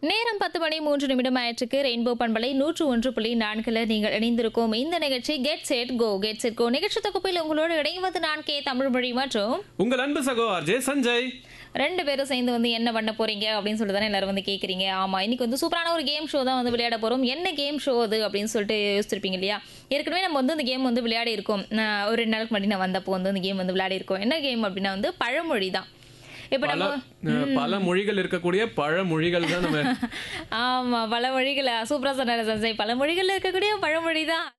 நேரம் 10 மணி 3 நிமிடம் ஆயிற்றுக்கு ரெயின்போ பண்பலை 101.4 நீங்கள் இணைந்திருக்கும் இந்த நிகழ்ச்சி கெட் செட் கோ நிகழ்ச்சி தொகுப்பில் உங்களோடு இணைவது நான் கே தமிழ்மொழி மற்றும் உங்கள் அன்பு சகோ ஆர்ஜே சஞ்சய். ரெண்டு பேரும் சேர்ந்து வந்து என்ன பண்ண போறீங்க அப்படின்னு சொல்லிட்டு தானே எல்லாரும் வந்து கேட்குறீங்க. ஆமா, இன்னைக்கு வந்து சூப்பரான ஒரு கேம் ஷோ தான் வந்து விளையாட போறோம். என்ன கேம் ஷோ அது அப்படின்னு சொல்லிட்டு யோசிச்சிருப்பீங்க இல்லையா? ஏற்கனவே நம்ம வந்து இந்த கேம் வந்து விளையாடி இருக்கோம். ஒரு 2 நாளுக்கு முன்னாடி நான் வந்தப்போ வந்து இந்த கேம் வந்து விளையாடி இருக்கோம். என்ன கேம் அப்படின்னா வந்து பழமொழி தான். இப்ப நம்ம பல மொழிகள் இருக்கக்கூடிய பழமொழிகள் தான் நம்ம ஆமா, பல மொழிகள் சூப்பரா சொன்னாரு சஞ்சய். பல மொழிகள்ல இருக்கக்கூடிய பழமொழி தான்.